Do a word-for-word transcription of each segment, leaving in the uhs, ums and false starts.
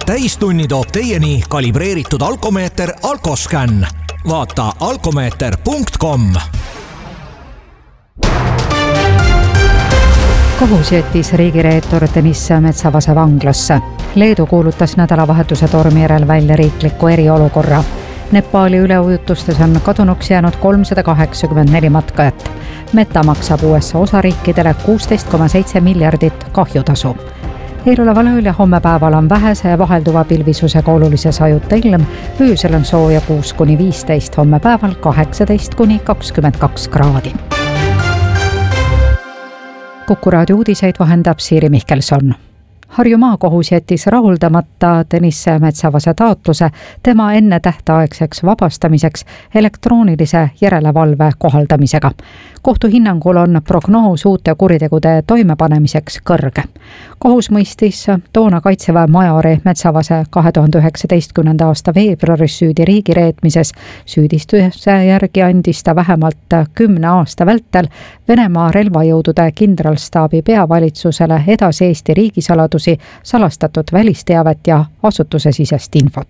täistunni toob teieni kalibreeritud alkomeeter Alkoscan. Vaata alkomeeter punkt com. Kohus jättis riigireetur Deniss Metsavase vanglasse. Leedu kuulutas nädalavahetuse tormi järel välja riikliku eriolukorra. Nepaali üleujutustes on kadunuks jäänud kolmsada kaheksakümmend neli matkajat. Meta maksab U S A osariikidele kuusteist koma seitse miljardit kahjutasu. Eeloleval ööl ja homme päeval on vähese ja vahelduva pilvisusega olulise sajuta ilm. Öösel on sooja kuus kuni viisteist, homme päeval kaheksateist kuni kakskümmend kaks kraadi. Kuku raadio uudiseid vahendab Siiri Mihkelson. Harju maakohus jättis rahuldamata Deniss Metsavase taotluse tema enne tähtaegseks vabastamiseks elektroonilise järelevalve kohaldamisega. Kohtu hinnangul on prognoos uute kuritegude toimepanemiseks kõrge. Kohus mõistis toona Kaitseväe majori Metsavase kahe tuhande üheksateistkümnenda aasta veebruaris süüdi riigireetmises. Süüdistuse järgi andis ta vähemalt kümne aasta vältel Venemaa relvajõudude kindralstaabi peavalitsusele edasi Eesti riigisaladusi, salastatud välisteavet ja asutusesisest infot.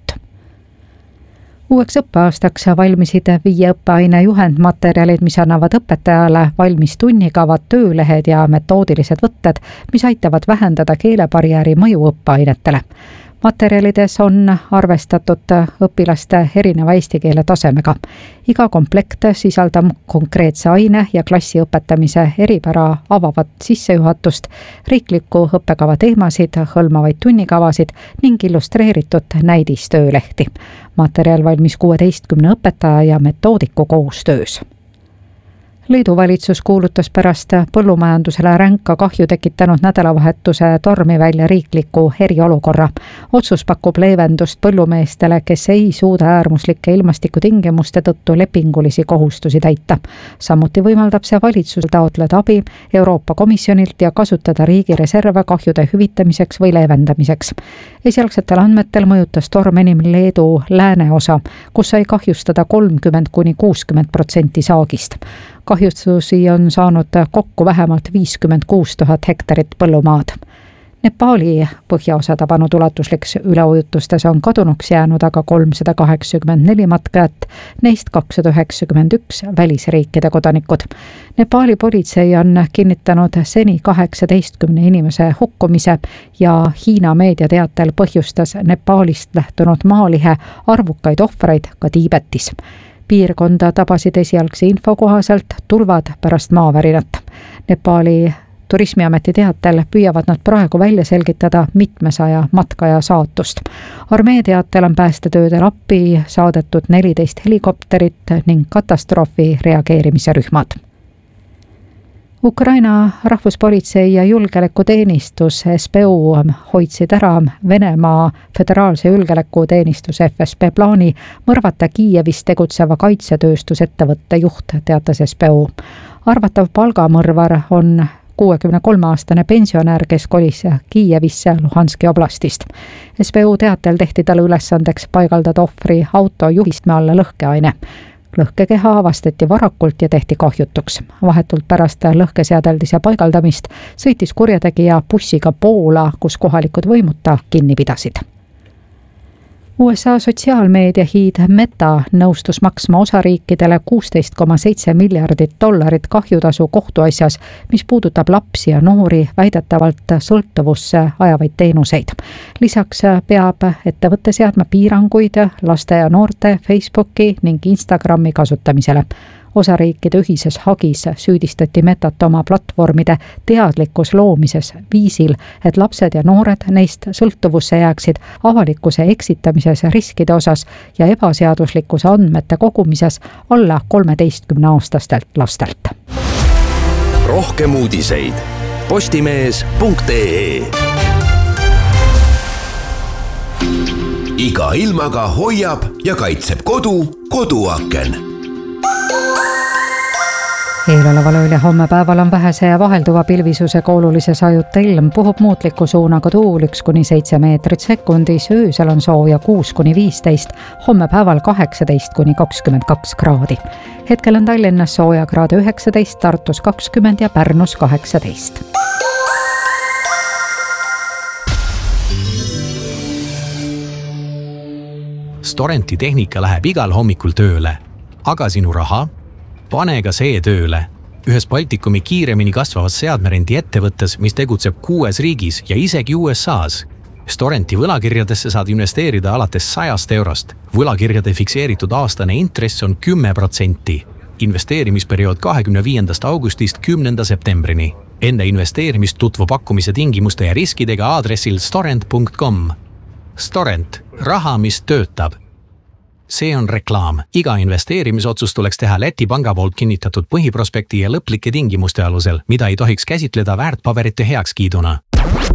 Uueks õppeaastaks valmisid viie õppeaine juhendmaterjalid, mis annavad õpetajale valmis tunnikavad, töölehed ja metoodilised võtted, mis aitavad vähendada keelebarjääri mõju õppeainetele. Materjalides on arvestatud õpilaste erineva eesti keele tasemega. Iga komplekt sisaldab konkreetse aine ja klassi õpetamise eripära avavat sissejuhatust, riikliku õppekava teemasid, hõlmavaid tunnikavasid ning illustreeritud näidistöölehti. Materjal valmis kuueteistkümne õpetaja ja metoodiku koostöös. Leedu valitsus kuulutas pärast põllumajandusele ränka kahju tekitanud nädalavahetuse tormi välja riikliku eriolukorra. Otsus pakub leevendust põllumeestele, kes ei suuda äärmuslike ilmastikutingimuste tõttu lepingulisi kohustusi täita. Samuti võimaldab see valitsus taotleda abi Euroopa Komisjonilt ja kasutada riigi reserve kahjude hüvitamiseks või leevendamiseks. Esialgsetel andmetel mõjutas torm enim Leedu lääneosa, kus sai kahjustada kolmkümmend kuni kuuskümmend protsenti saagist. Kahjustusi on saanud kokku vähemalt viiskümmend kuus tuhat hektarit põllumaad. Nepaali põhjaosa tabanud ulatusliks üleujutustes on kadunuks jäänud aga kolmsada kaheksakümmend neli matkajat, neist kakssada üheksakümmend üks välisriikide kodanikud. Nepaali politsei on kinnitanud seni kaheksateistkümne inimese hukkumise ja Hiina meediateatel põhjustas Nepaalist lähtunud maalihe arvukaid ohvreid ka Tiibetis. Piirkonda tabasid esialgse info kohaselt tulvad pärast maavärinat. Nepaali turismiameti teatel püüavad nad praegu välja selgitada mitmesaja matkaja saatust. Armee teatel on päästetöödel appi saadetud neliteist helikopterit ning katastroofi reageerimise rühmad. Ukraina rahvuspolitsei ja julgeolekuteenistus S B U hoidsid ära Venemaa föderaalse julgeolekuteenistus F S B plaani mõrvata Kiievis tegutseva kaitsetööstusettevõtte juht, teatas S B U. Arvatav palgamõrvar on kuuekümne kolme aastane pensionär, kes kolis Kiievisse Luhanski oblastist. S B U teatel tehti talle ülesandeks paigaldada ohvri auto juhistme alla lõhkeaine. Lõhkekeha avastati varakult ja tehti kahjutuks. Vahetult pärast lõhkeseadeldise paigaldamist sõitis kurjategija bussiga Poola, kus kohalikud võimud ta kinni pidasid. U S A sotsiaalmeedia hiid Meta nõustus maksma osariikidele kuusteist koma seitse miljardit dollarit kahjutasu kohtuasjas, mis puudutab lapsi ja noori väidetavalt sõltuvusse ajavaid teenuseid. Lisaks peab ettevõtte seadma piiranguid laste ja noorte Facebooki ning Instagrami kasutamisele. Osariikide ühises hagis süüdistati Metat oma platvormide teadlikkus loomises viisil, et lapsed ja noored neist sõltuvusse jääksid avalikkuse eksitamises riskide osas ja ebaseaduslikkuse andmete kogumises alla kolmeteistkümne aastastelt lastelt. Rohkem uudiseid postimees punkt ee. Iga ilmaga hoiab ja kaitseb kodu koduaken. Eeloleval ööl ja homme päeval on vähese ja vahelduva pilvisusega olulise sajuta ilm, puhub muutliku suunaga tuul üks kuni seitse meetrit sekundis, öösel on sooja kuus kuni viisteist, homme päeval kaheksateist kuni kakskümmend kaks kraadi. Hetkel on Tallinnas sooja kraade üheksateist, Tartus kakskümmend ja Pärnus kaheksateist. Storenti tehnika läheb igal hommikul tööle. Aga sinu raha? Pane ka see tööle. Ühes Baltikumi kiiremini kasvavas seadmerendi ettevõttes, mis tegutseb kuues riigis ja isegi U S A's. Storenti võlakirjadesse saad investeerida alates sajast eurost. Võlakirjade fikseeritud aastane intress on kümme protsenti. Investeerimisperiood kahekümne viiendast augustist kümnenda septembrini. Enne investeerimist tutvu pakkumise tingimuste ja riskidega aadressil storent punkt com. Storent. Raha, mis töötab. See on reklaam. Iga investeerimisotsus tuleks teha Läti panga poolt kinnitatud põhiprospekti ja lõplike tingimuste alusel, mida ei tohiks käsitleda väärtpaberite heakskiiduna.